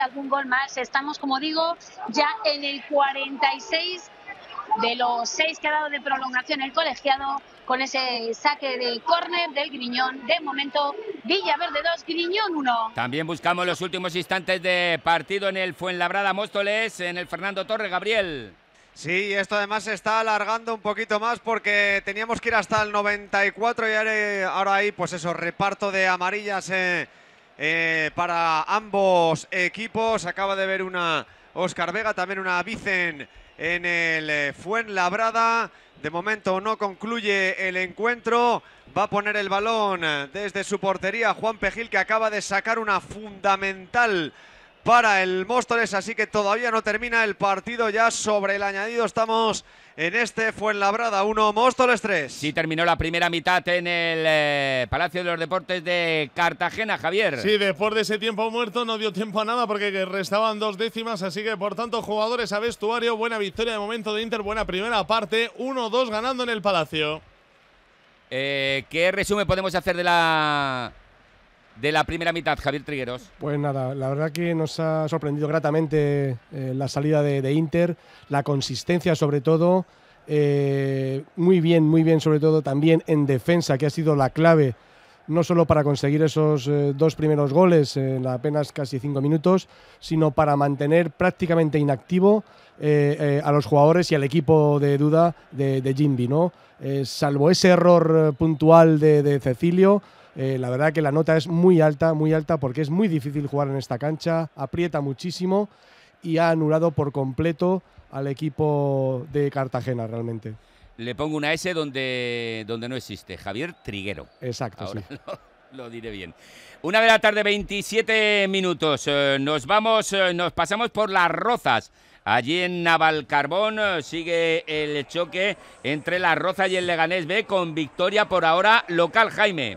algún gol más. Estamos, como digo, ya en el 46 de los 6 que ha dado de prolongación el colegiado, con ese saque de córner del Griñón. De momento, Villaverde 2, Griñón 1. También buscamos los últimos instantes de partido en el Fuenlabrada Móstoles, en el Fernando Torres, Gabriel. Sí, esto además se está alargando un poquito más porque teníamos que ir hasta el 94 y ahora hay, pues eso, reparto de amarillas para ambos equipos. Acaba de ver una Óscar Vega, también una Vicen en el Fuenlabrada. De momento no concluye el encuentro. Va a poner el balón desde su portería Juan Pejil, que acaba de sacar una fundamental para el Móstoles, así que todavía no termina el partido. Ya sobre el añadido estamos en este Fuenlabrada 1, Móstoles 3. Sí, terminó la primera mitad en el Palacio de los Deportes de Cartagena, Javier. Sí, después de ese tiempo muerto no dio tiempo a nada porque restaban 2 décimas, así que por tanto jugadores a vestuario. Buena victoria de momento de Inter, buena primera parte, 1-2 ganando en el Palacio. ¿Qué resumen podemos hacer de la primera mitad, Javier Trigueros? Pues nada, la verdad que nos ha sorprendido gratamente la salida de Inter, la consistencia sobre todo, muy bien sobre todo también en defensa, que ha sido la clave no solo para conseguir esos 2 primeros goles en apenas casi 5 minutos, sino para mantener prácticamente inactivo a los jugadores y al equipo de duda de Jimby, ¿no? Salvo ese error puntual de Cecilio, la verdad que la nota es muy alta porque es muy difícil jugar en esta cancha, aprieta muchísimo y ha anulado por completo al equipo de Cartagena realmente. Le pongo una S donde no existe, Javier Triguero. Exacto, ahora sí. Lo diré bien. 1 de la tarde, 27 minutos. Nos pasamos por Las Rozas. Allí en Navalcarbón sigue el choque entre Las Rozas y el Leganés B, con victoria por ahora local, Jaime.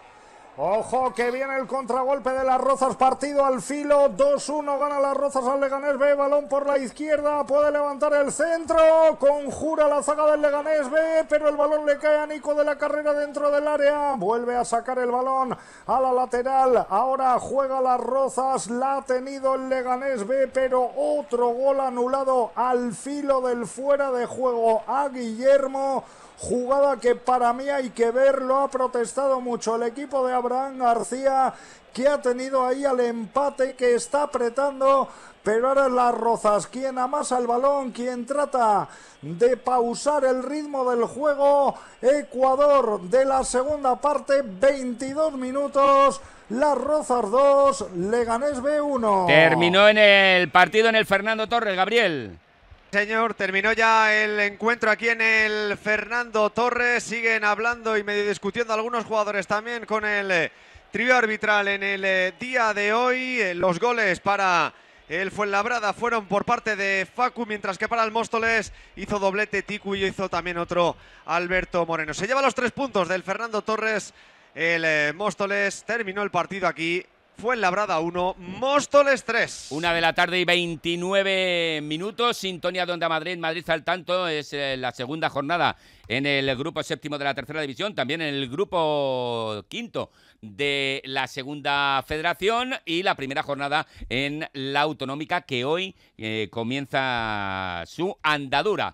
Ojo que viene el contragolpe de Las Rozas, partido al filo, 2-1 gana Las Rozas al Leganés B, balón por la izquierda, puede levantar el centro, conjura la zaga del Leganés B, pero el balón le cae a Nico de la Carrera dentro del área, vuelve a sacar el balón a la lateral, ahora juega Las Rozas, la ha tenido el Leganés B, pero otro gol anulado al filo del fuera de juego a Guillermo. Jugada que para mí hay que ver, lo ha protestado mucho el equipo de Abraham García, que ha tenido ahí al empate, que está apretando, pero ahora es Las Rozas quien amasa el balón, quien trata de pausar el ritmo del juego. Ecuador de la segunda parte, 22 minutos, Las Rozas 2, Leganés B 1. Terminó en el partido en el Fernando Torres, Gabriel. Señor, terminó ya el encuentro aquí en el Fernando Torres. Siguen hablando y medio discutiendo algunos jugadores también con el trío arbitral en el día de hoy. Los goles para el Fuenlabrada fueron por parte de Facu, mientras que para el Móstoles hizo doblete Ticu y hizo también otro Alberto Moreno. Se lleva los 3 puntos del Fernando Torres. El Móstoles terminó el partido aquí. Fuenlabrada 1, Móstoles 3. 1 de la tarde y 29 minutos. Sintonía de Onda Madrid. Madrid al tanto. Es la segunda jornada en el grupo séptimo de la tercera división. También en el grupo quinto de la segunda federación. Y la primera jornada en la autonómica, que hoy comienza su andadura.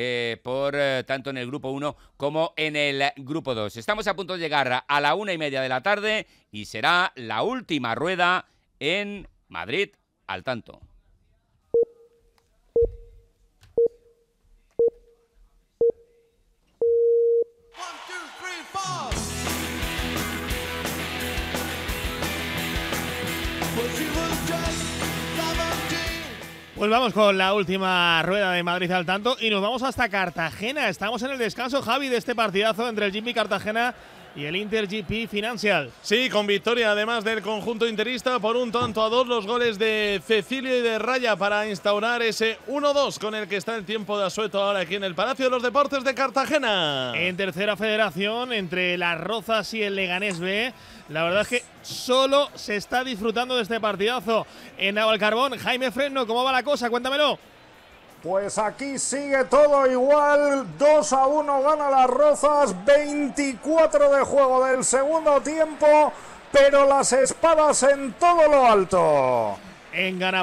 Tanto en el grupo 1 como en el grupo 2. Estamos a punto de llegar a la 1:30 de la tarde y será la última rueda en Madrid al tanto. Pues vamos con la última rueda de Madrid al tanto y nos vamos hasta Cartagena. Estamos en el descanso, Javi, de este partidazo entre el Jimmy Cartagena y el Inter GP Financial. Sí, con victoria además del conjunto interista por 1-2, los goles de Cecilio y de Raya para instaurar ese 1-2 con el que está el tiempo de asueto ahora aquí en el Palacio de los Deportes de Cartagena. En tercera federación, entre Las Rozas y el Leganés B, la verdad es que solo se está disfrutando de este partidazo. En Navalcarbón, Jaime Fresno, ¿cómo va la cosa? Cuéntamelo. Pues aquí sigue todo igual, 2-1 gana Las Rozas, 24 de juego del segundo tiempo, pero las espadas en todo lo alto. En Gana